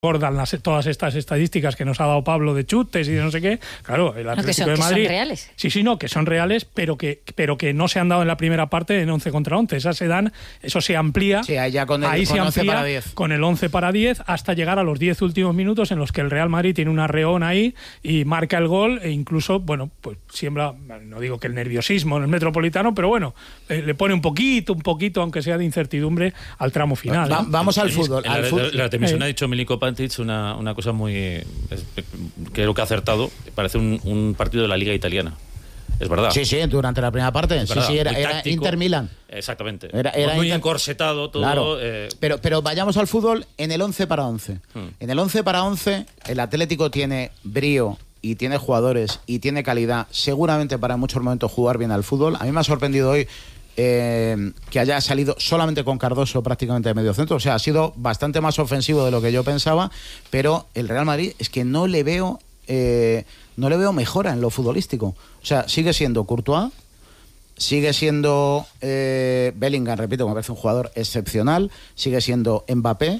Gordan todas estas estadísticas que nos ha dado Pablo de chutes y de no sé qué. Claro, el Atlético de Madrid... Que son reales. Sí, no, que son reales, pero que no se han dado en la primera parte en 11 contra 11. Esas se dan, eso se amplía. Sí, ahí ya con el 11 para 10. Con el 11 para 10 hasta llegar a los 10 últimos minutos en los que el Real Madrid tiene un arreón ahí y marca el gol e incluso, bueno, pues siembra, no digo que el nerviosismo en el Metropolitano, pero bueno, le pone un poquito, aunque sea de incertidumbre, al tramo final. Vamos al fútbol. La televisión ha dicho Milinko Pantic una cosa muy... creo que ha acertado. Parece un partido de la Liga Italiana. Es verdad. Sí, durante la primera parte. Sí, era Inter-Milan. Exactamente. Era muy encorsetado todo. Claro. Pero vayamos al fútbol en el 11 para 11. En el 11 para 11, el Atlético tiene brío y tiene jugadores y tiene calidad, seguramente para en muchos momentos jugar bien al fútbol. A mí me ha sorprendido hoy que haya salido solamente con Cardoso prácticamente de medio centro. O sea, ha sido bastante más ofensivo de lo que yo pensaba, pero el Real Madrid es que no le veo mejora en lo futbolístico. O sea, sigue siendo Courtois, sigue siendo Bellingham, repito, me parece un jugador excepcional, sigue siendo Mbappé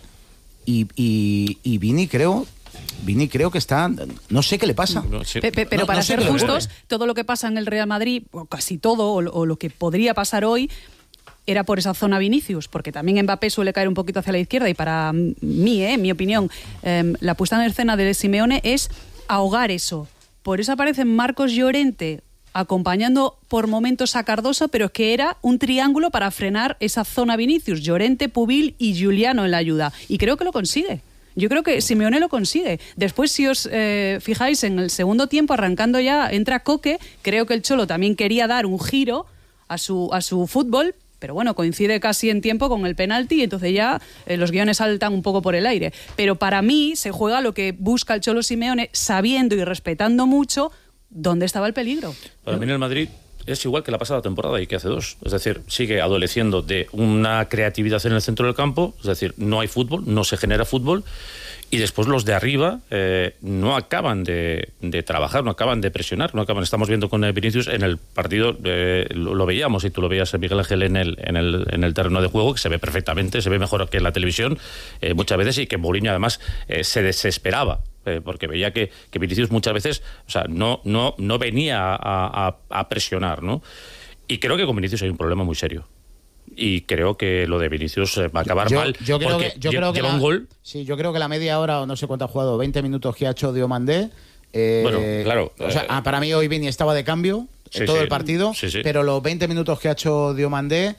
y Vini creo que está... No sé qué le pasa. Pero para ser justos, todo lo que pasa en el Real Madrid, o casi todo, o lo que podría pasar hoy, era por esa zona Vinicius, porque también Mbappé suele caer un poquito hacia la izquierda y para mí, mi opinión, la puesta en escena de Simeone es ahogar eso. Por eso aparecen Marcos Llorente acompañando por momentos a Cardoso, pero es que era un triángulo para frenar esa zona Vinicius, Llorente, Pubil y Giuliano en la ayuda. Y creo que lo consigue. Yo creo que Simeone lo consigue. Después, si os fijáis, en el segundo tiempo, arrancando ya, entra Coque. Creo que el Cholo también quería dar un giro a su fútbol, pero bueno, coincide casi en tiempo con el penalti y entonces ya los guiones saltan un poco por el aire. Pero para mí se juega lo que busca el Cholo Simeone, sabiendo y respetando mucho dónde estaba el peligro. Para mí en el Madrid es igual que la pasada temporada y que hace 2. Es decir, sigue adoleciendo de una creatividad en el centro del campo, es decir, no hay fútbol, no se genera fútbol, y después los de arriba no acaban de trabajar, no acaban de presionar, no acaban. Estamos viendo con Vinicius en el partido, lo veíamos, y tú lo veías, Miguel Ángel, en el terreno de juego, que se ve perfectamente, se ve mejor que en la televisión muchas veces, y que Mourinho además se desesperaba. Porque veía que Vinicius muchas veces, o sea, no venía a presionar, ¿no? Y creo que con Vinicius hay un problema muy serio. Y creo que lo de Vinicius va a acabar mal. Yo creo que lleva un gol. Sí, yo creo que la media hora, o no sé cuánto ha jugado, 20 minutos que ha hecho Diomandé. Bueno, claro. O sea, para mí hoy Vini estaba de cambio todo el partido, pero los 20 minutos que ha hecho Diomandé,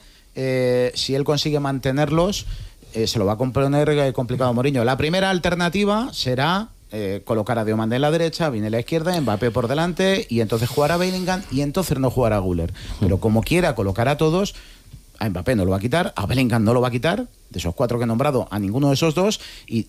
si él consigue mantenerlos, se lo va a componer complicado Mourinho. La primera alternativa será colocar a Diomandé en la derecha, Vini en la izquierda, Mbappé por delante, y entonces jugar a Bellingham, y entonces no jugar a Güler. Pero como quiera colocar a todos, a Mbappé no lo va a quitar, a Bellingham no lo va a quitar, de esos 4 que he nombrado, a ninguno de esos 2,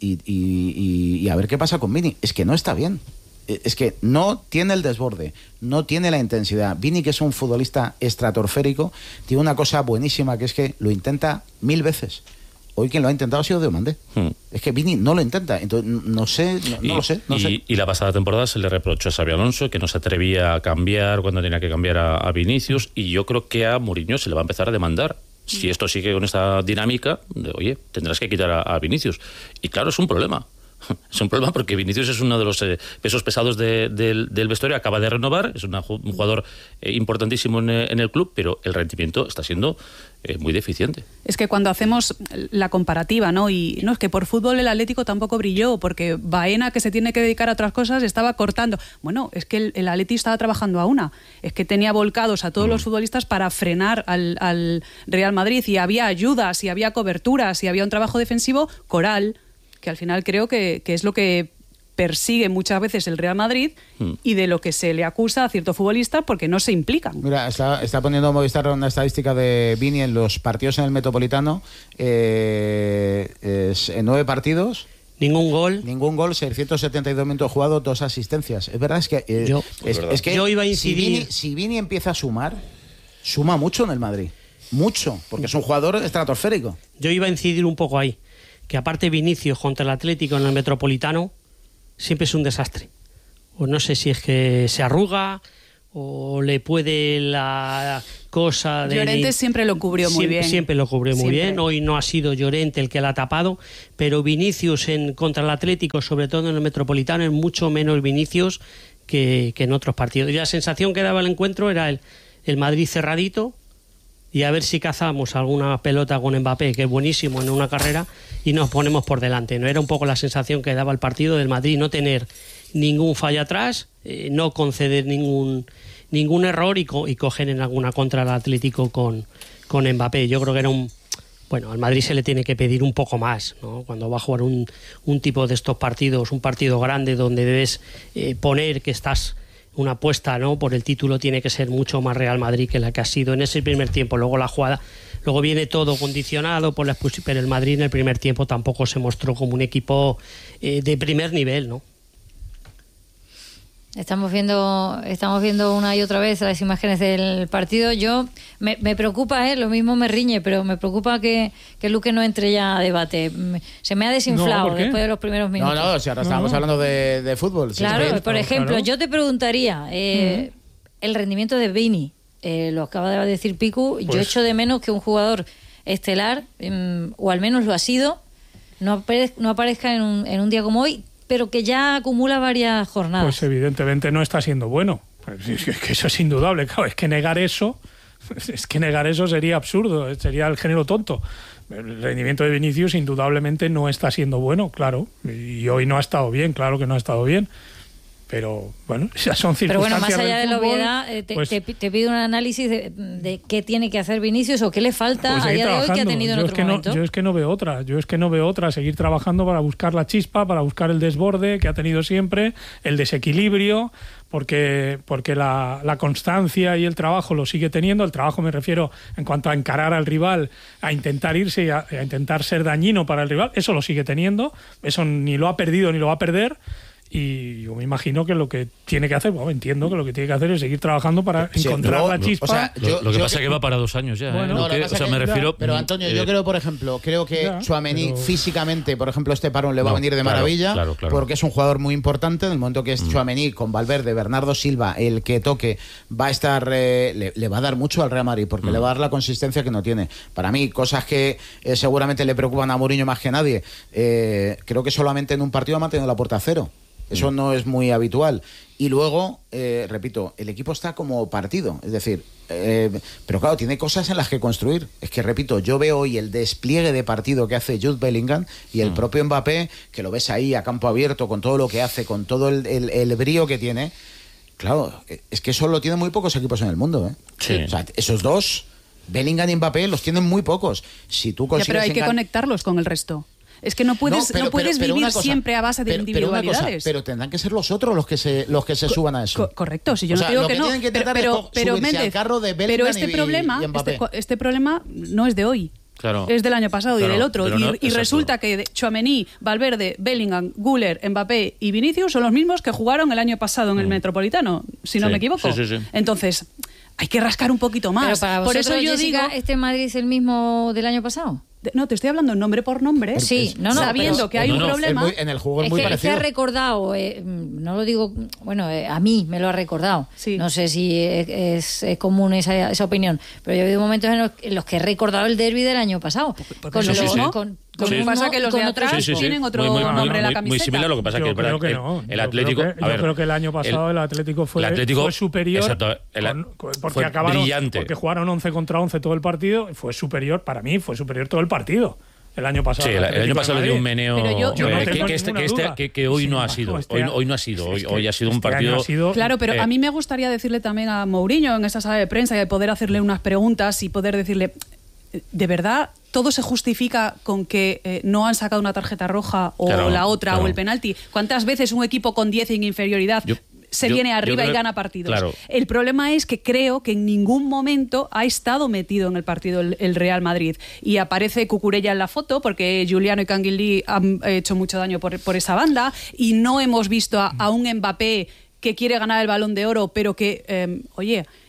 y a ver qué pasa con Vini. Es que no está bien. Es que no tiene el desborde, no tiene la intensidad. Vini, que es un futbolista estratosférico, tiene una cosa buenísima, que es que lo intenta 1000 veces. Hoy quien lo ha intentado ha sido Diomandé. Es que Vini no lo intenta, entonces no sé. Y la pasada temporada se le reprochó a Xabi Alonso que no se atrevía a cambiar cuando tenía que cambiar a Vinicius, y yo creo que a Mourinho se le va a empezar a demandar. Si esto sigue con esta dinámica, oye, tendrás que quitar a Vinicius. Y claro, es un problema. Es un problema porque Vinicius es uno de los pesos pesados del vestuario, acaba de renovar, es un jugador importantísimo en el club, pero el rendimiento está siendo muy deficiente. Es que cuando hacemos la comparativa, ¿no? Y no, es que por fútbol el Atlético tampoco brilló, porque Baena, que se tiene que dedicar a otras cosas, estaba cortando. Bueno, es que el Atleti estaba trabajando a una. Es que tenía volcados a todos los futbolistas para frenar al Real Madrid, y había ayudas, y había coberturas, y había un trabajo defensivo coral, que al final creo que es lo que persigue muchas veces el Real Madrid, y de lo que se le acusa a ciertos futbolistas porque no se implican. Mira, está poniendo Movistar una estadística de Vini en los partidos en el Metropolitano, en 9 partidos. Ningún gol, 672 minutos jugados, 2 asistencias. Es verdad, es que yo iba a incidir. Si Vini empieza a sumar, suma mucho en el Madrid. Mucho, porque es un jugador estratosférico. Yo iba a incidir un poco ahí, que aparte Vinicius contra el Atlético en el Metropolitano siempre es un desastre. O no sé si es que se arruga, o le puede cosa de... Llorente siempre lo cubrió muy bien. Siempre lo cubrió muy bien. Hoy no ha sido Llorente el que la ha tapado, pero Vinicius contra el Atlético, sobre todo en el Metropolitano, es mucho menos Vinicius que en otros partidos. Y la sensación que daba el encuentro era el Madrid cerradito, y a ver si cazamos alguna pelota con Mbappé, que es buenísimo en una carrera, y nos ponemos por delante. No era un poco la sensación que daba el partido del Madrid, no tener ningún fallo atrás, no conceder ningún error y coger en alguna contra al Atlético con Mbappé. Yo creo que era bueno, al Madrid se le tiene que pedir un poco más, ¿no? Cuando va a jugar un tipo de estos partidos, un partido grande donde debes poner que estás una apuesta, ¿no?, por el título, tiene que ser mucho más Real Madrid que la que ha sido en ese primer tiempo. Luego la jugada, luego viene todo condicionado por la expulsión, pero el Madrid en el primer tiempo tampoco se mostró como un equipo de primer nivel, ¿no? Estamos viendo una y otra vez las imágenes del partido. Yo me preocupa, lo mismo me riñe, pero me preocupa que Luque no entre ya a debate. Se me ha desinflado después de los primeros minutos. No, si ahora estábamos hablando de fútbol. Claro, por ejemplo, yo te preguntaría, el rendimiento de Vini, lo acaba de decir Picu, pues yo echo de menos que un jugador estelar, o al menos lo ha sido, no aparezca en un día como hoy, pero que ya acumula varias jornadas. Pues evidentemente no está siendo bueno. Es que eso es indudable. Claro, es que negar eso sería absurdo, sería el género tonto. El rendimiento de Vinicius indudablemente no está siendo bueno, claro. Y hoy no ha estado bien, claro que no ha estado bien. Pero bueno, esas son circunstancias. Pero bueno, más allá de la fútbol, obviedad, pues, te pido un análisis de qué tiene que hacer Vinicius o qué le falta pues a día de hoy que ha tenido en otro momento. Yo es que no veo otra, seguir trabajando para buscar la chispa, para buscar el desborde que ha tenido siempre, el desequilibrio, porque la constancia y el trabajo lo sigue teniendo. El trabajo me refiero en cuanto a encarar al rival, a intentar irse y a intentar ser dañino para el rival, eso lo sigue teniendo, eso ni lo ha perdido ni lo va a perder. Y yo me imagino que lo que tiene que hacer, entiendo que lo que tiene que hacer es seguir trabajando para encontrar la chispa. O sea, lo que pasa es que va para 2 años ya. Bueno, me refiero. Pero Antonio, yo creo, por ejemplo, que Tchouaméni físicamente, por ejemplo, este parón le va a venir de maravilla, claro. Porque es un jugador muy importante. En el momento que es Tchouaméni con Valverde, Bernardo Silva, el que toque, va a estar, le va a dar mucho al Real Madrid, porque le va a dar la consistencia que no tiene. Para mí, cosas que seguramente le preocupan a Mourinho más que nadie. Creo que solamente en un partido ha mantenido la puerta a 0. Eso no es muy habitual. Y luego, repito, el equipo está como partido. Es decir, pero claro, tiene cosas en las que construir. Es que, repito, yo veo hoy el despliegue de partido que hace Jude Bellingham y el propio Mbappé, que lo ves ahí a campo abierto, con todo lo que hace, con todo el brío que tiene. Claro, es que eso lo tienen muy pocos equipos en el mundo, ¿eh? Sí. O sea, esos dos, Bellingham y Mbappé, los tienen muy pocos. Si tú consigues pero hay que conectarlos con el resto. Es que no puedes vivir siempre a base de individualidades. Pero tendrán que ser los otros los que se suban a eso. Correcto, si yo no digo que no. Pero Méndez, al carro de Bellingham y Mbappé. Este problema no es de hoy. Claro. Es del año pasado y del otro. Y exacto. resulta que Tchouaméni, Valverde, Bellingham, Güler, Mbappé y Vinicius son los mismos que jugaron el año pasado en el Metropolitano, si no me equivoco. Sí. Entonces, hay que rascar un poquito más. Pero para vosotros, por eso yo Jessica, digo, ¿este Madrid es el mismo del año pasado? No, te estoy hablando nombre por nombre. Sí, sabiendo que hay un problema. En el juego es muy Es parecido. que ha recordado, no lo digo, bueno, a mí me lo ha recordado. Sí. No sé si es común esa opinión, pero yo he habido momentos en los que he recordado el derbi del año pasado. Con lo que pasa que los de atrás tienen otro nombre en la camiseta. Muy similar, lo que pasa que el Atlético. Yo creo que el año pasado el Atlético fue superior. Exacto, porque fue acabaron, brillante. porque jugaron 11 contra 11 todo el partido. Fue superior, para mí, fue superior todo el partido. El año pasado. Sí, el año pasado le dio un meneo que hoy no ha sido. Hoy no ha sido. Hoy ha sido un partido. Claro, pero a mí me gustaría decirle también a Mourinho en esa sala de prensa y poder hacerle unas preguntas y poder decirle, ¿de verdad todo se justifica con que no han sacado una tarjeta roja o la otra o el penalti? ¿Cuántas veces un equipo con 10 en inferioridad se viene arriba y gana partidos? Claro. El problema es que creo que en ningún momento ha estado metido en el partido el Real Madrid. Y aparece Cucurella en la foto porque Giuliano y Canguilí han hecho mucho daño por esa banda y no hemos visto a un Mbappé que quiere ganar el Balón de Oro, pero que,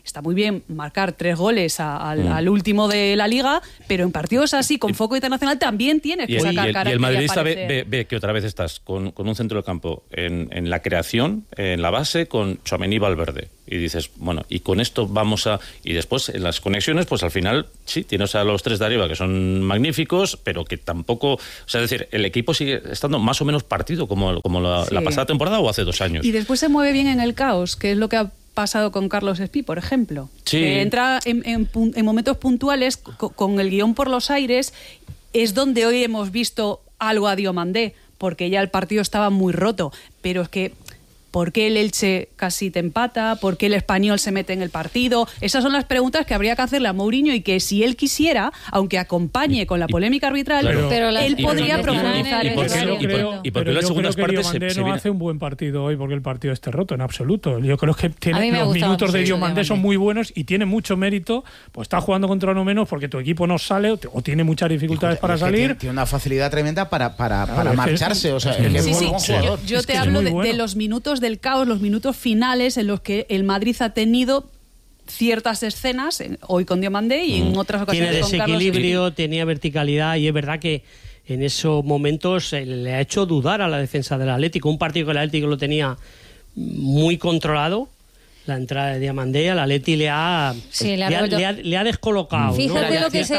está muy bien marcar 3 goles al último de la Liga, pero en partidos así, con foco internacional, también tienes que sacar cara. Y el madridista ve que otra vez estás con un centro del campo en la creación, en la base, con Tchouaméni y Valverde. Y dices, bueno, y con esto vamos a... Y después, en las conexiones, pues al final, sí, tienes a los 3 de arriba, que son magníficos, pero que tampoco... O sea, es decir, el equipo sigue estando más o menos partido como la pasada temporada o hace 2 años. Y después se mueve bien en el caos, que es lo que ha pasado con Carlos Espí, por ejemplo. Sí. Que entra en momentos puntuales con el guión por los aires, es donde hoy hemos visto algo a Diomandé, porque ya el partido estaba muy roto, pero es que ¿por qué el Elche casi te empata? ¿Por qué el Español se mete en el partido? Esas son las preguntas que habría que hacerle a Mourinho, y que si él quisiera, aunque acompañe con la polémica arbitral, él podría profundizar en eso. Y porque las segundas partes Diomandé no hace un buen partido hoy porque el partido esté roto, en absoluto. Yo creo que los minutos de Diomandé son muy buenos y tiene mucho mérito, pues está jugando contra uno menos porque tu equipo no sale o tiene muchas dificultades para salir. Tiene una facilidad tremenda para marcharse. O sea, yo te hablo de los minutos del caos, los minutos finales en los que el Madrid ha tenido ciertas escenas, hoy con Diomandé y en otras ocasiones tiene con Carlos. desequilibrio, tenía verticalidad, y es verdad que en esos momentos le ha hecho dudar a la defensa del Atlético. Un partido que el Atlético lo tenía muy controlado, la entrada de Diomandé al Atleti le ha descolocado. Fíjate lo que es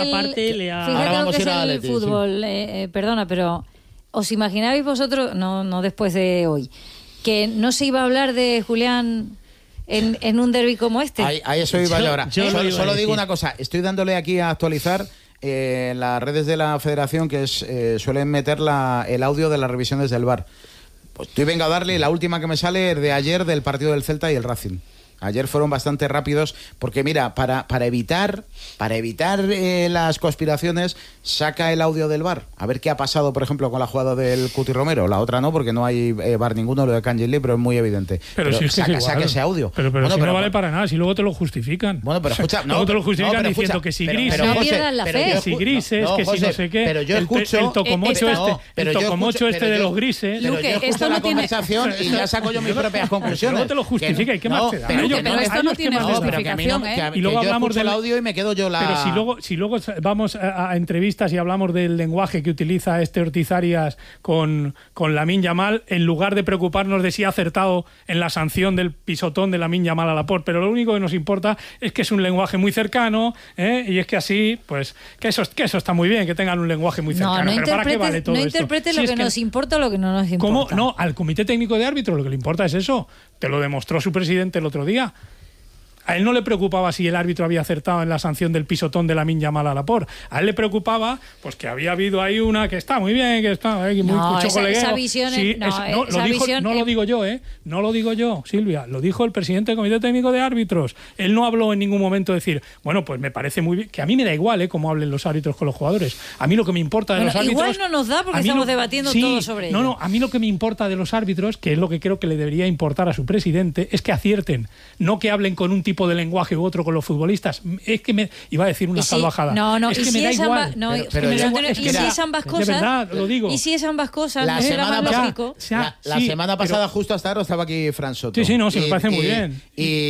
el fútbol. Perdona, pero ¿os imaginabais vosotros, no después de hoy, que no se iba a hablar de Julián en un derbi como este? A eso iba yo ahora. Solo digo una cosa, estoy dándole aquí a actualizar en las redes de la Federación, que suelen meter el audio de las revisiones del VAR. Pues estoy venga a darle, la última que me sale es de ayer, del partido del Celta y el Racing. Ayer fueron bastante rápidos porque, mira, para evitar las conspiraciones, saca el audio del VAR. A ver qué ha pasado, por ejemplo, con la jugada del Cuti Romero. La otra no, porque no hay VAR ninguno, lo de Cangelli, pero es muy evidente. Pero si saca ese audio. Pero si no vale para nada, si luego te lo justifican. Bueno, pero escucha... luego te lo justifican diciendo que si Gris... No pierdan la fe. Que si Grises, que si no sé qué... Pero yo escucho... El tocomocho este de los grises... Pero yo escucho la conversación y ya saco yo mis propias conclusiones. Luego te lo justifica y qué más te da. Pero esto no tiene justificación, y luego hablamos del audio y me quedo yo la... Pero si luego vamos a entrevistas y hablamos del lenguaje que utiliza Ortiz Arias con Lamine Yamal, en lugar de preocuparnos de si ha acertado en la sanción del pisotón de Lamine Yamal a Laporte, pero lo único que nos importa es que es un lenguaje muy cercano, y es que así, pues, que eso está muy bien, que tengan un lenguaje muy cercano. Pero ¿para qué vale todo esto? No interpretes lo que nos importa o lo que no nos importa. ¿Cómo? No, al Comité Técnico de Árbitros lo que le importa es eso. Te lo demostró su presidente el otro día. A él no le preocupaba si el árbitro había acertado en la sanción del pisotón de Lamine Yamal a Laporte. A él le preocupaba pues que había habido ahí una que está muy bien, que está muy mucho colegueo. Esa visión no lo digo yo, no lo digo yo, Silvia, lo dijo el presidente del Comité Técnico de Árbitros. Él no habló en ningún momento de decir, bueno, pues me parece muy bien, que a mí me da igual cómo hablen los árbitros con los jugadores. A mí lo que me importa de los árbitros... Igual no nos da porque estamos debatiendo todo sobre ello. No, a mí lo que me importa de los árbitros, que es lo que creo que le debería importar a su presidente, es que acierten, no que hablen con un tipo de lenguaje u otro con los futbolistas. Es que me iba a decir una salvajada. Es que me da igual. Y si es ambas cosas, de verdad, lo digo. Y si es ambas cosas, la semana más lógico. La semana pasada, justo hasta ahora, estaba aquí Fran Soto. Sí, me parece muy bien.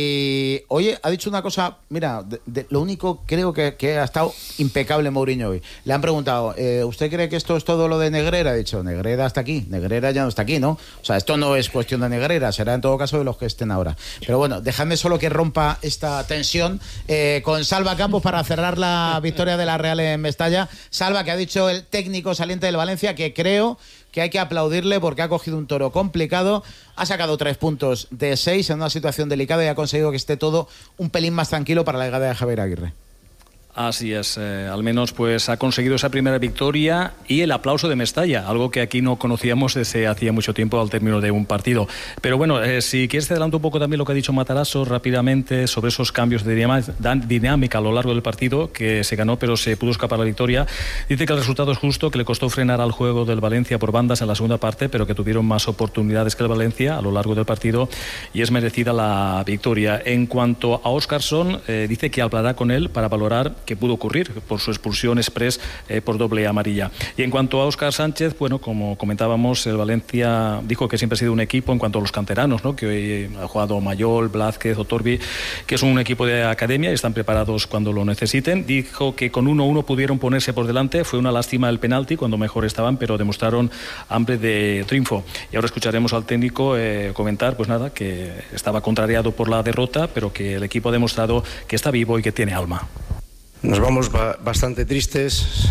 Y oye, ha dicho una cosa, mira, lo único creo que ha estado impecable Mourinho hoy. Le han preguntado, ¿usted cree que esto es todo lo de Negreira? Ha dicho, Negreira hasta aquí, Negreira ya no está aquí, ¿no? O sea, esto no es cuestión de Negreira, será en todo caso de los que estén ahora. Pero bueno, dejadme solo que rompa esta tensión con Salva Campos para cerrar la victoria de la Real en Mestalla. Salva, que ha dicho el técnico saliente del Valencia, que creo que hay que aplaudirle porque ha cogido un toro complicado, ha sacado 3 puntos de 6 en una situación delicada y ha conseguido que esté todo un pelín más tranquilo para la llegada de Javier Aguirre. Así es, al menos pues ha conseguido esa primera victoria y el aplauso de Mestalla, algo que aquí no conocíamos desde hacía mucho tiempo al término de un partido. Pero bueno, si quieres te adelanto un poco también lo que ha dicho Matarazzo rápidamente sobre esos cambios de dinámica a lo largo del partido, que se ganó pero se pudo escapar la victoria. Dice que el resultado es justo, que le costó frenar al juego del Valencia por bandas en la segunda parte, pero que tuvieron más oportunidades que el Valencia a lo largo del partido y es merecida la victoria. En cuanto a Óscarson, dice que hablará con él para valorar que pudo ocurrir por su expulsión express por doble amarilla. Y en cuanto a Óscar Sánchez, bueno, como comentábamos, el Valencia dijo que siempre ha sido un equipo en cuanto a los canteranos, ¿no? Que hoy ha jugado Mayol, Blázquez o Torbi, que es un equipo de academia y están preparados cuando lo necesiten. Dijo que con 1-1 pudieron ponerse por delante, fue una lástima el penalti cuando mejor estaban, pero demostraron hambre de triunfo. Y ahora escucharemos al técnico comentar, pues nada, que estaba contrariado por la derrota, pero que el equipo ha demostrado que está vivo y que tiene alma. Nos vamos bastante tristes.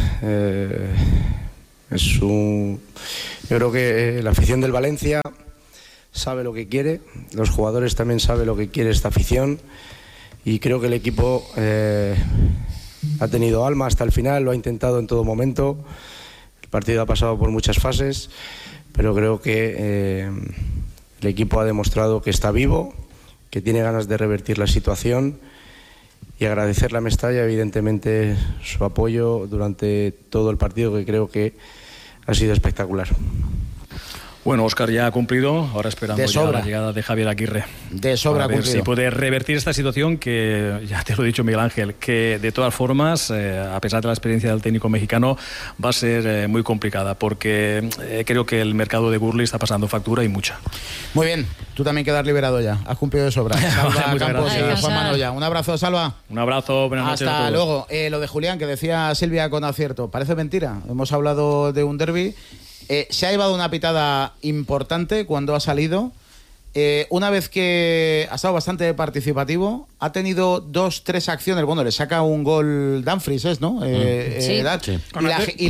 Yo creo que la afición del Valencia sabe lo que quiere, los jugadores también saben lo que quiere esta afición, y creo que el equipo ha tenido alma hasta el final, lo ha intentado en todo momento. El partido ha pasado por muchas fases, pero creo que el equipo ha demostrado que está vivo, que tiene ganas de revertir la situación, y agradecerle a Mestalla evidentemente su apoyo durante todo el partido, que creo que ha sido espectacular. Bueno, Óscar ya ha cumplido, ahora esperando ya la llegada de Javier Aguirre. De sobra a ver cumplido. si puede revertir esta situación, que ya te lo he dicho, Miguel Ángel, que de todas formas, a pesar de la experiencia del técnico mexicano, va a ser muy complicada, porque creo que el mercado de Gurley está pasando factura y mucha. Muy bien, tú también quedas liberado ya, has cumplido de sobra. Salva Campos y Juan Manoya. Un abrazo, Salva. Un abrazo, buenas noches. Hasta luego. Lo de Julián, que decía Silvia con acierto, parece mentira. Hemos hablado de un derbi. Se ha llevado una pitada importante cuando ha salido. Una vez que ha estado bastante participativo, ha tenido 2-3 acciones. Bueno, le saca un gol Dumfries, ¿no? Sí. Y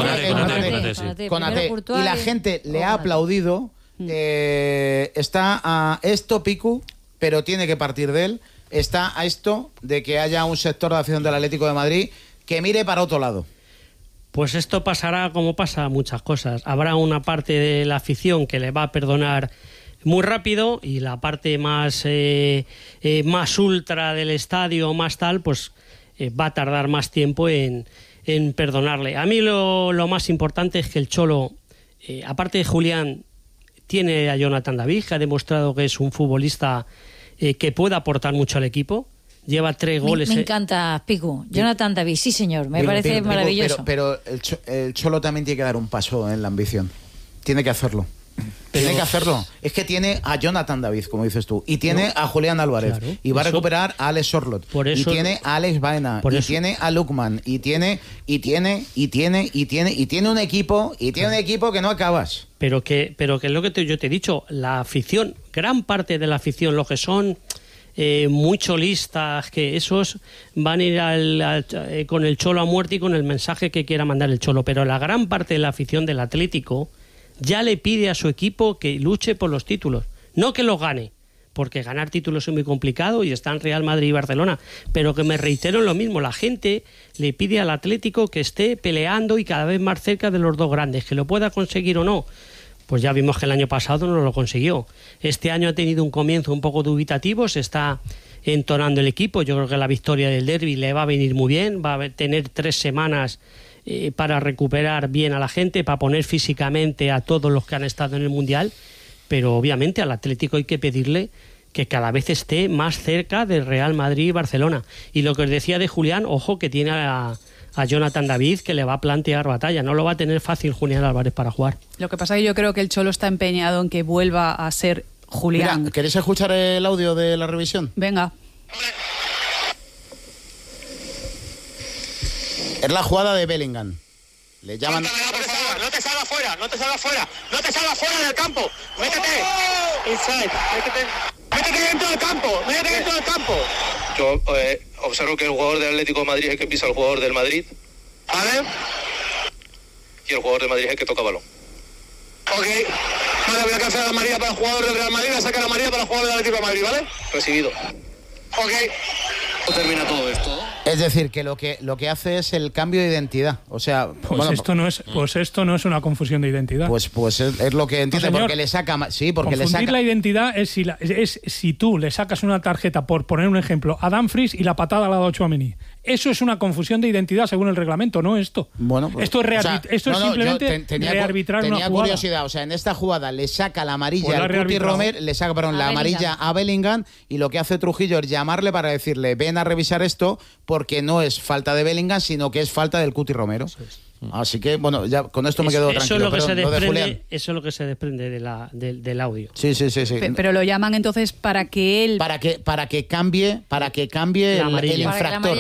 la gente le ha aplaudido. Está a esto Picu, pero tiene que partir de él. Está a esto de que haya un sector de afición del Atlético de Madrid que mire para otro lado. Pues esto pasará como pasa muchas cosas. Habrá una parte de la afición que le va a perdonar muy rápido, y la parte más ultra del estadio, más tal, pues va a tardar más tiempo en perdonarle. A mí lo más importante es que el Cholo, aparte de Julián, tiene a Jonathan David, que ha demostrado que es un futbolista que puede aportar mucho al equipo. Lleva 3 goles. Me encanta, Pico. Jonathan David, sí señor, me parece maravilloso. Pero el Cholo también tiene que dar un paso en la ambición. Tiene que hacerlo. Tiene que hacerlo. Es que tiene a Jonathan David, como dices tú, y tiene a Julián Álvarez, claro, y va a recuperar a Alex Sorloth, y tiene a Alex Baena, y tiene a Lukman, y tiene un equipo, que no acabas. Pero que es lo que yo te he dicho, la afición, gran parte de la afición, lo que son muy cholistas, que esos van a ir con el Cholo a muerte y con el mensaje que quiera mandar el Cholo, pero la gran parte de la afición del Atlético ya le pide a su equipo que luche por los títulos, no que los gane, porque ganar títulos es muy complicado y están Real Madrid y Barcelona, pero que me reitero en lo mismo, la gente le pide al Atlético que esté peleando y cada vez más cerca de los dos grandes, que lo pueda conseguir o no. Pues ya vimos que el año pasado no lo consiguió. Este año ha tenido un comienzo un poco dubitativo, se está entonando el equipo. Yo creo que la victoria del derbi le va a venir muy bien, va a tener 3 semanas para recuperar bien a la gente, para poner físicamente a todos los que han estado en el Mundial, pero obviamente al Atlético hay que pedirle que cada vez esté más cerca del Real Madrid y Barcelona. Y lo que os decía de Julián, ojo que tiene a Jonathan David, que le va a plantear batalla. No lo va a tener fácil Julián Álvarez para jugar. Lo que pasa es que yo creo que el Cholo está empeñado en que vuelva a ser Julián. Mira, ¿queréis escuchar el audio de la revisión? Venga. Es la jugada de Bellingham. Le llaman... No te salgas fuera del campo. Métete. Inside. Métete dentro del campo. Yo observo que el jugador del Atlético de Madrid es el que pisa al jugador del Madrid. ¿Vale? Y el jugador del Madrid es el que toca balón. Ok. Vale, voy a cancelar la amarilla para el jugador del Real Madrid, voy a sacar la amarilla para el jugador del Atlético de Madrid, ¿vale? Recibido. Ok. Termina todo esto. Es decir, que lo que hace es el cambio de identidad. O sea, esto no es una confusión de identidad. Pues es lo que entiende, porque le saca... Sí, porque le saca... Confundir la identidad es si tú le sacas una tarjeta, por poner un ejemplo, a Dumfries y la patada la da Tchouaméni. Eso es una confusión de identidad según el reglamento, no esto. Bueno, pues, esto es simplemente rearbitrar una jugada. Tenía curiosidad, o sea, en esta jugada le saca la amarilla a Guti Romer, le saca la amarilla a Bellingham, y lo que hace Trujillo es llamarle para decirle, ven a revisar esto, porque no es falta de Bellingham, sino que es falta del Cuti Romero. Así que, bueno, ya con esto me quedo tranquilo. Eso es lo que se desprende del audio. Sí. Pero lo llaman entonces para que él... Para que cambie el infractor.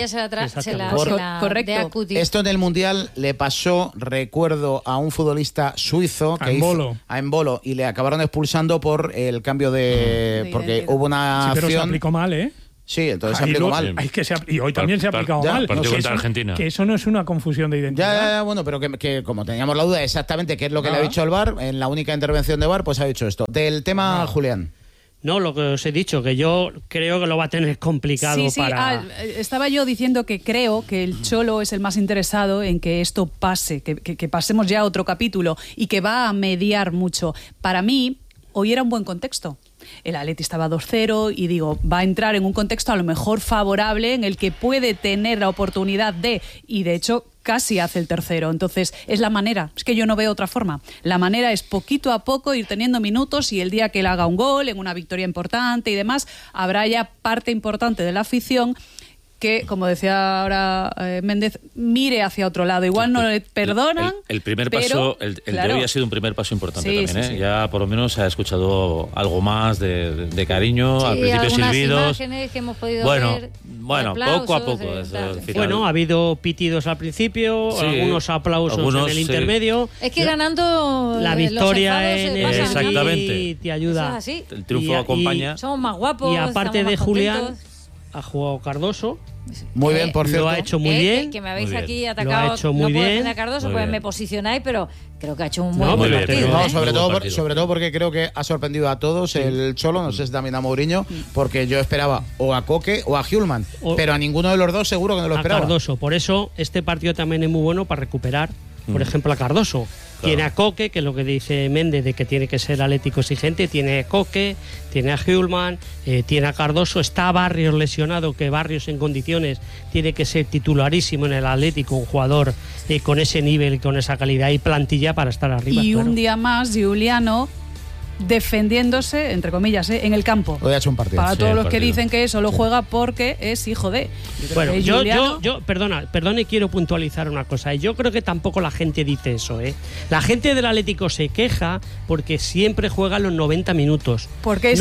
Correcto. Esto en el Mundial le pasó, recuerdo, a un futbolista suizo a Embolo, y le acabaron expulsando por el cambio de... porque hubo una acción... Pero se aplicó mal, ¿eh? Sí, entonces se aplicó mal. Y hoy también se ha aplicado mal. Partido contra Argentina. Que eso no es una confusión de identidad. Ya, bueno, pero que como teníamos la duda exactamente qué es lo que le ha dicho el VAR, en la única intervención de VAR, pues ha dicho esto. Del tema, Julián. No, lo que os he dicho, que yo creo que lo va a tener complicado para... estaba yo diciendo que creo que el Cholo es el más interesado en que esto pase, que pasemos ya a otro capítulo y que va a mediar mucho. Para mí, hoy era un buen contexto. El Atleti estaba 2-0 y digo, va a entrar en un contexto a lo mejor favorable en el que puede tener la oportunidad y de hecho casi hace el tercero. Entonces es la manera, es que yo no veo otra forma. La manera es poquito a poco ir teniendo minutos y el día que él haga un gol, en una victoria importante y demás, habrá ya parte importante de la afición que, como decía ahora Méndez, mire hacia otro lado. Igual no le perdonan. El primer paso, el de hoy ha sido un primer paso importante también. Sí. Ya por lo menos se ha escuchado algo más de cariño. Al principio silbidos. Imágenes que hemos podido ver. Bueno, poco a poco. Bueno, ha habido pitidos al principio, algunos aplausos en el intermedio. Es que ganando la victoria en el exactamente te ayuda. El triunfo acompaña. Somos más guapos. Y aparte de Julián, ha jugado Cardoso. Muy bien, por cierto. Lo ha hecho muy bien. Que me habéis aquí atacado. Lo ha hecho muy bien. A Cardoso, pues me posicionáis, pero creo que ha hecho un buen partido. No, sobre todo porque creo que ha sorprendido a todos el Cholo, no sé si también a Mourinho, porque yo esperaba o a Koke o a Hjulmand, pero a ninguno de los dos seguro que no lo esperaba. A Cardoso, por eso este partido también es muy bueno para recuperar, por ejemplo, a Cardoso. Tiene a Koke, que es lo que dice Méndez, de que tiene que ser atlético exigente. Tiene a Koke, tiene a Hjulmand, tiene a Cardoso. Está Barrios lesionado, que Barrios en condiciones tiene que ser titularísimo en el Atlético, un jugador con ese nivel, con esa calidad y plantilla para estar arriba. Y un día más, Giuliano defendiéndose, entre comillas, en el campo. Hoy ha hecho un partido. Para todos los que dicen que solo juega porque es hijo de. Bueno, yo perdone, quiero puntualizar una cosa. Yo creo que tampoco la gente dice eso, ¿eh? La gente del Atlético se queja porque siempre juega los 90 minutos. Porque es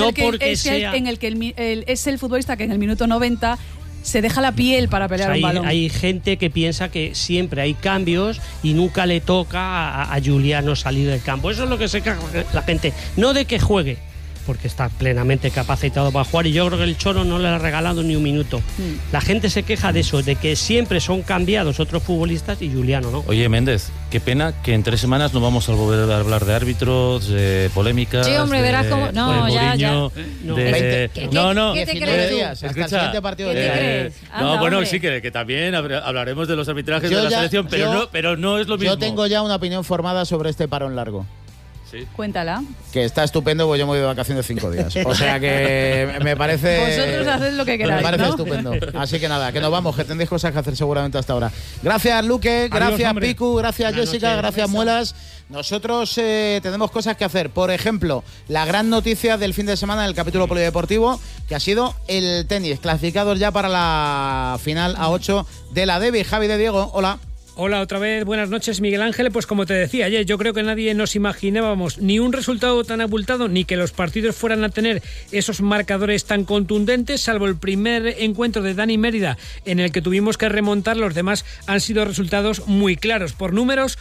el futbolista que en el minuto 90 se deja la piel para pelear un balón. Hay gente que piensa que siempre hay cambios y nunca le toca a Giuliano salir del campo. Eso es lo que se queja la gente. No de que juegue, porque está plenamente capacitado para jugar y yo creo que el Cholo no le ha regalado ni un minuto. La gente se queja de eso, de que siempre son cambiados otros futbolistas y Giuliano no. Oye, Méndez, qué pena que en 3 semanas no vamos a volver a hablar de árbitros, de polémicas. Sí, hombre, verás cómo. No, ya. ¿Qué te crees? Hasta el siguiente partido. ¿Qué te crees? No, bueno, sí, que también hablaremos de los arbitrajes de la selección, pero no es lo mismo. Yo tengo ya una opinión formada sobre este parón largo. Sí. Cuéntala. Que está estupendo, porque yo me voy de vacaciones 5 días. O sea que me parece... Vosotros haced lo que queráis, me parece ¿no? estupendo. Así que nada, que nos vamos, que tendréis cosas que hacer seguramente hasta ahora. Gracias, Luque. Gracias, Piku. Gracias, Jessica. Gracias, Muelas. Nosotros tenemos cosas que hacer. Por ejemplo, la gran noticia del fin de semana en el capítulo polideportivo, que ha sido el tenis. Clasificados ya para la final A8 de la Devi. Javi de Diego, hola. Hola otra vez, buenas noches Miguel Ángel. Pues como te decía ayer, yo creo que nadie nos imaginábamos ni un resultado tan abultado ni que los partidos fueran a tener esos marcadores tan contundentes, salvo el primer encuentro de Dani Mérida en el que tuvimos que remontar. Los demás han sido resultados muy claros por números: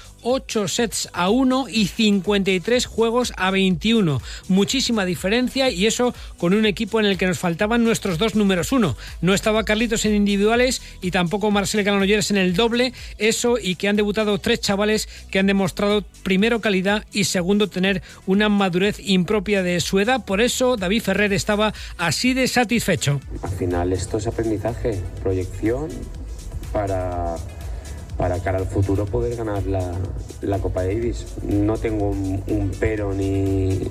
8-1 y 53 juegos a 21. Muchísima diferencia, y eso con un equipo en el que nos faltaban nuestros 2 números 1. No estaba Carlitos en individuales y tampoco Marcel Granollers en el doble. Eso, y que han debutado 3 chavales que han demostrado primero calidad y segundo tener una madurez impropia de su edad. Por eso David Ferrer estaba así de satisfecho. Al final esto es aprendizaje, proyección para cara al futuro poder ganar la Copa Davis. No tengo un pero ni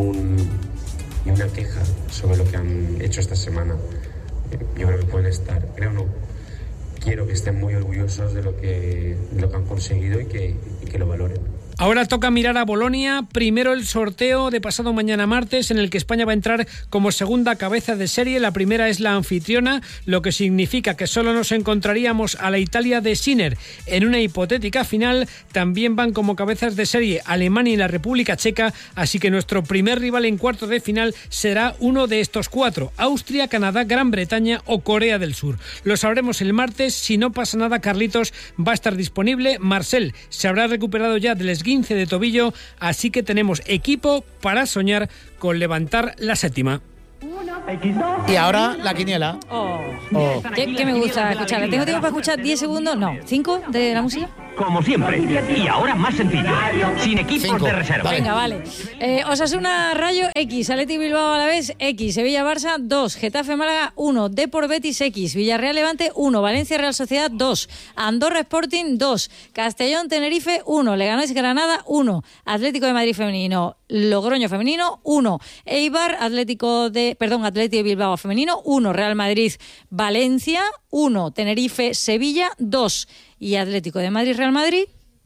una queja sobre lo que han hecho esta semana. Yo creo que pueden estar, quiero que estén muy orgullosos de lo que han conseguido y que lo valoren. Ahora toca mirar a Bolonia. Primero el sorteo de pasado mañana martes, en el que España va a entrar como segunda cabeza de serie. La primera es la anfitriona, lo que significa que solo nos encontraríamos a la Italia de Sinner. En una hipotética final también van como cabezas de serie Alemania y la República Checa, así que nuestro primer rival en cuartos de final será uno de estos cuatro: Austria, Canadá, Gran Bretaña o Corea del Sur. Lo sabremos el martes. Si no pasa nada, Carlitos va a estar disponible. Marcel se habrá recuperado ya del esguince de tobillo, así que tenemos equipo para soñar con levantar la séptima. Y ahora la quiniela. ¿Qué me gusta escuchar? ¿Tengo tiempo para escuchar 10 segundos? No. ¿5 de la música? Como siempre. Y ahora más sencillo. Sin equipos de reserva. Venga, vale. Osasuna Rayo X, Athletic Bilbao Alavés X, Sevilla Barça 2, Getafe Málaga 1, Depor Betis X, Villarreal Levante 1, Valencia Real Sociedad 2, Andorra Sporting 2, Castellón Tenerife 1, Leganés Granada 1, Atlético de Madrid femenino, Logroño femenino 1, Eibar Atlético de Bilbao femenino 1, Real Madrid Valencia 1, Tenerife Sevilla 2 y Atlético de Madrid Real Madrid.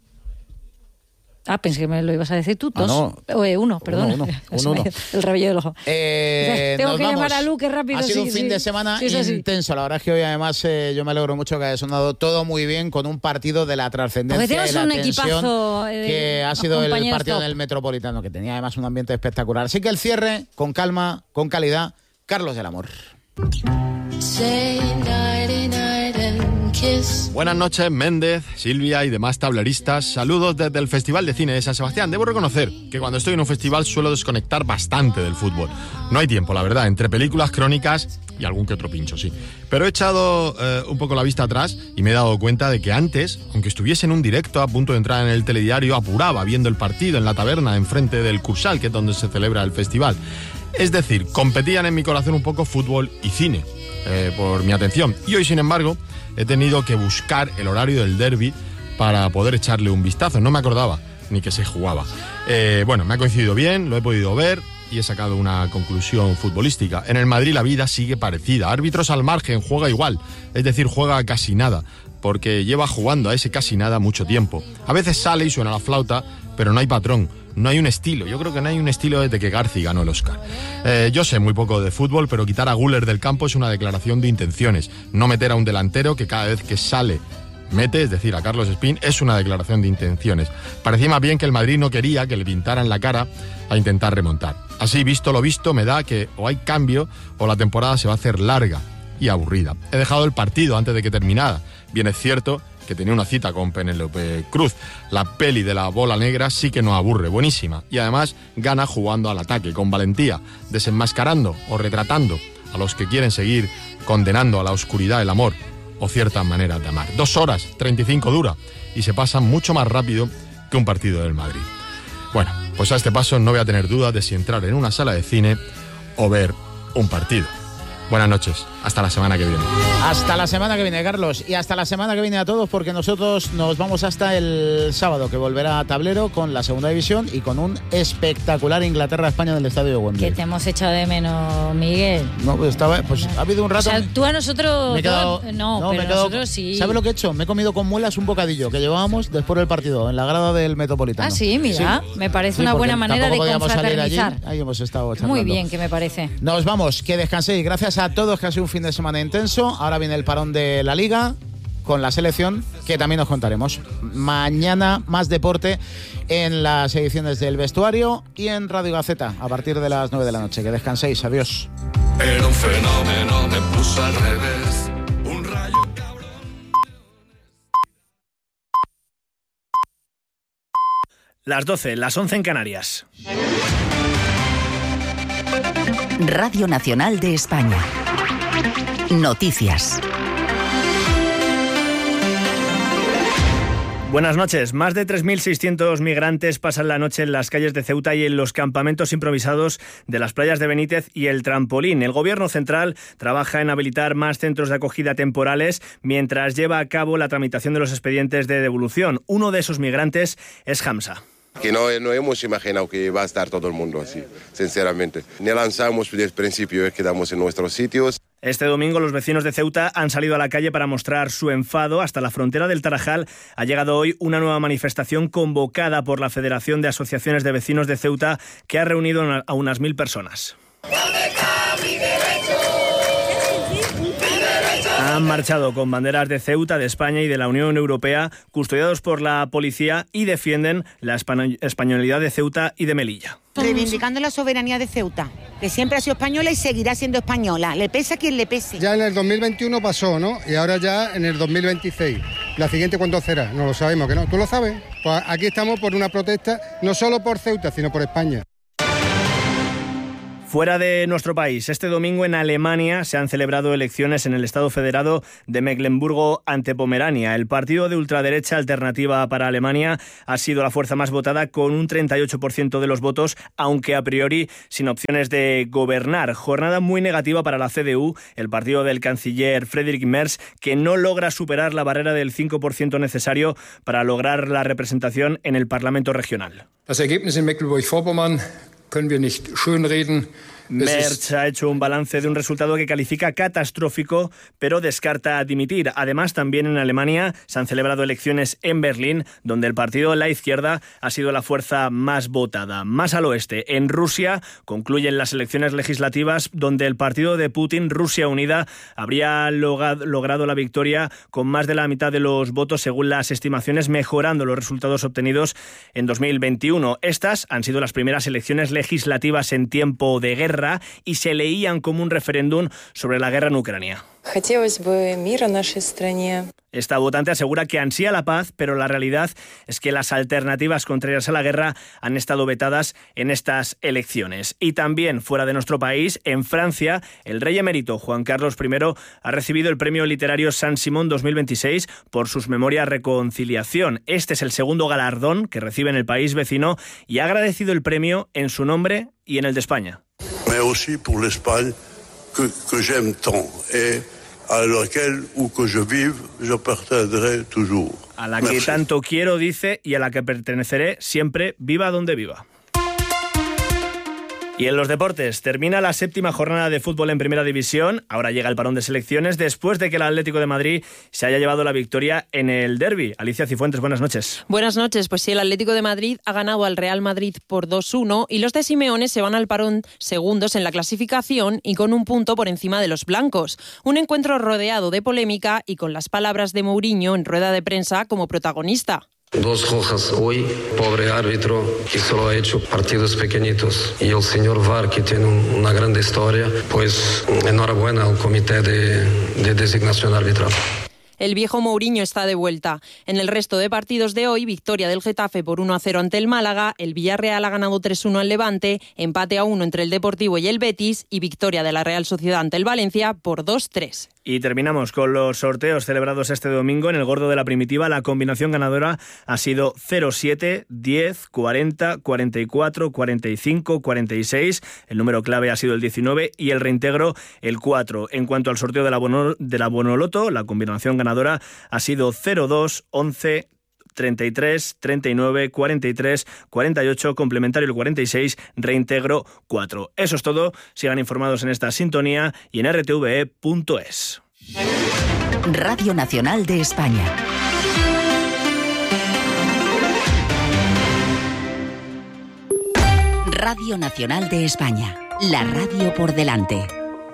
Pensé que me lo ibas a decir tú. 1, perdón. Uno. El rabillo del ojo. Tengo que llamar a Luque rápido. Ha sido un fin de semana intenso. La verdad es que hoy además yo me alegro mucho que haya sonado todo muy bien, con un partido de la trascendencia y la tensión que ha sido el partido del Metropolitano, que tenía además un ambiente espectacular. Así que el cierre, con calma, con calidad, Carlos del Amor. Buenas noches, Méndez, Silvia y demás tableristas. Saludos desde el Festival de Cine de San Sebastián. Debo reconocer que cuando estoy en un festival suelo desconectar bastante del fútbol. No hay tiempo, la verdad, entre películas, crónicas y algún que otro pincho, sí. Pero he echado un poco la vista atrás y me he dado cuenta de que antes, aunque estuviese en un directo a punto de entrar en el telediario, apuraba viendo el partido en la taberna enfrente del Cursal, que es donde se celebra el festival. Es decir, competían en mi corazón un poco fútbol y cine por mi atención. Y hoy, sin embargo, he tenido que buscar el horario del derbi para poder echarle un vistazo. No me acordaba ni que se jugaba. Bueno, me ha coincidido bien, lo he podido ver y he sacado una conclusión futbolística. En el Madrid la vida sigue parecida. Árbitros al margen, juega igual. Es decir, juega casi nada, porque lleva jugando a ese casi nada mucho tiempo. A veces sale y suena la flauta, pero no hay patrón. No hay un estilo. Yo creo que no hay un estilo desde que Garci ganó el Oscar. Yo sé muy poco de fútbol, pero quitar a Güler del campo es una declaración de intenciones. No meter a un delantero que cada vez que sale mete, es decir, a Carlos Espín, es una declaración de intenciones. Parecía más bien que el Madrid no quería que le pintaran la cara a intentar remontar. Así, visto lo visto, me da que o hay cambio o la temporada se va a hacer larga y aburrida. He dejado el partido antes de que terminara. Bien es cierto que tenía una cita con Penélope Cruz. La peli de la bola negra sí que no aburre, buenísima. Y además gana jugando al ataque, con valentía, desenmascarando o retratando a los que quieren seguir condenando a la oscuridad el amor o ciertas maneras de amar. 2 horas 35 dura y se pasa mucho más rápido que un partido del Madrid. Bueno, pues a este paso no voy a tener dudas de si entrar en una sala de cine o ver un partido. Buenas noches, hasta la semana que viene. Hasta la semana que viene, Carlos, y hasta la semana que viene a todos, porque nosotros nos vamos hasta el sábado, que volverá a Tablero con la segunda división y con un espectacular Inglaterra-España en el estadio de Wembley. Que te hemos echado de menos, Miguel. No, pues ha habido un rato. O sea, tú a nosotros. Nosotros sí. ¿Sabes lo que he hecho? Me he comido con muelas un bocadillo que llevábamos después del partido en la grada del Metropolitano. Ah, sí, mira, sí. Me parece una buena manera de confraternizar. Ahí hemos estado charlando. Muy bien, que me parece. Nos vamos, que descanséis. Gracias a todos, que ha sido un fin de semana intenso. Ahora viene el parón de la Liga con la selección, que también os contaremos. Mañana más deporte en las ediciones del Vestuario y en Radio Gaceta a partir de las 9 de la noche. Que descanséis. Adiós. Era un fenómeno, me puso al revés. Un rayo cabrón. Las 12, las 11 en Canarias. Radio Nacional de España. Noticias. Buenas noches. Más de 3.600 migrantes pasan la noche en las calles de Ceuta y en los campamentos improvisados de las playas de Benítez y El Trampolín. El Gobierno central trabaja en habilitar más centros de acogida temporales mientras lleva a cabo la tramitación de los expedientes de devolución. Uno de esos migrantes es Hamza. Que no hemos imaginado que va a estar todo el mundo así, sinceramente. Ni lanzamos desde el principio, quedamos en nuestros sitios. Este domingo los vecinos de Ceuta han salido a la calle para mostrar su enfado. Hasta la frontera del Tarajal ha llegado hoy una nueva manifestación convocada por la Federación de Asociaciones de Vecinos de Ceuta, que ha reunido a unas 1000 personas. Han marchado con banderas de Ceuta, de España y de la Unión Europea, custodiados por la policía, y defienden la españolidad de Ceuta y de Melilla. Reivindicando la soberanía de Ceuta, que siempre ha sido española y seguirá siendo española. Le pese a quien le pese. Ya en el 2021 pasó, ¿no? Y ahora ya en el 2026. ¿La siguiente cuándo será? No lo sabemos, ¿que no? ¿Tú lo sabes? Pues aquí estamos por una protesta, no solo por Ceuta, sino por España. Fuera de nuestro país, este domingo en Alemania se han celebrado elecciones en el Estado Federado de Mecklemburgo ante Pomerania. El partido de ultraderecha Alternativa para Alemania ha sido la fuerza más votada con un 38% de los votos, aunque a priori sin opciones de gobernar. Jornada muy negativa para la CDU, el partido del canciller Friedrich Merz, que no logra superar la barrera del 5% necesario para lograr la representación en el Parlamento regional. Das Ergebnis en Mecklenburg-Vorpommern können wir nicht schönreden. Merz ha hecho un balance de un resultado que califica catastrófico, pero descarta dimitir. Además, también en Alemania se han celebrado elecciones en Berlín, donde el partido La Izquierda ha sido la fuerza más votada. Más al oeste, en Rusia, concluyen las elecciones legislativas, donde el partido de Putin, Rusia Unida, habría logrado la victoria con más de la mitad de los votos según las estimaciones, mejorando los resultados obtenidos en 2021. Estas han sido las primeras elecciones legislativas en tiempo de guerra y se leían como un referéndum sobre la guerra en Ucrania. Esta votante asegura que ansía la paz, pero la realidad es que las alternativas contrarias a la guerra han estado vetadas en estas elecciones. Y también fuera de nuestro país, en Francia, el rey emérito Juan Carlos I ha recibido el premio literario Saint-Simon 2026 por sus memorias Reconciliación. Este es el segundo galardón que recibe en el país vecino y ha agradecido el premio en su nombre y en el de España. Mais aussi pour l'Espagne que j'aime tant et à laquelle où que je vive, je pertencerai toujours. A la que tanto quiero, dice, y a la que perteneceré siempre, viva donde viva. Y en los deportes, termina la 7ª jornada de fútbol en Primera División. Ahora llega el parón de selecciones después de que el Atlético de Madrid se haya llevado la victoria en el derbi. Alicia Cifuentes, buenas noches. Buenas noches. Pues sí, el Atlético de Madrid ha ganado al Real Madrid por 2-1 y los de Simeone se van al parón segundos en la clasificación y con un punto por encima de los blancos. Un encuentro rodeado de polémica y con las palabras de Mourinho en rueda de prensa como protagonista. 2 rojas hoy, pobre árbitro que solo ha hecho partidos pequeñitos, y el señor VAR que tiene una gran historia, pues enhorabuena al comité de designación arbitral. El viejo Mourinho está de vuelta. En el resto de partidos de hoy, victoria del Getafe por 1-0 ante el Málaga, el Villarreal ha ganado 3-1 al Levante, empate a 1 entre el Deportivo y el Betis y victoria de la Real Sociedad ante el Valencia por 2-3. Y terminamos con los sorteos celebrados este domingo. En el Gordo de la Primitiva, la combinación ganadora ha sido 07, 10, 40, 44, 45, 46. El número clave ha sido el 19 y el reintegro el 4. En cuanto al sorteo de la Bonoloto, la combinación ganadora ha sido 02, 11, 33, 39, 43, 48, complementario el 46, reintegro 4. Eso es todo. Sigan informados en esta sintonía y en rtve.es. Radio Nacional de España. Radio Nacional de España. La radio por delante.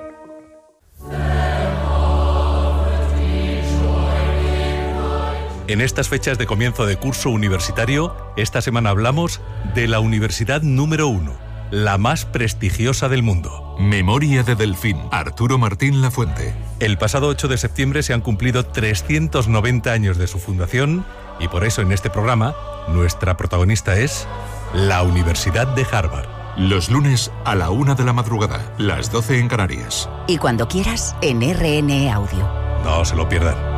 En estas fechas de comienzo de curso universitario, esta semana hablamos de la universidad número 1, la más prestigiosa del mundo. Memoria de Delfín, Arturo Martín Lafuente. El pasado 8 de septiembre se han cumplido 390 años de su fundación y por eso en este programa nuestra protagonista es la Universidad de Harvard. Los lunes a la 1 de la madrugada, las 12 en Canarias. Y cuando quieras, en RN Audio. No se lo pierdan.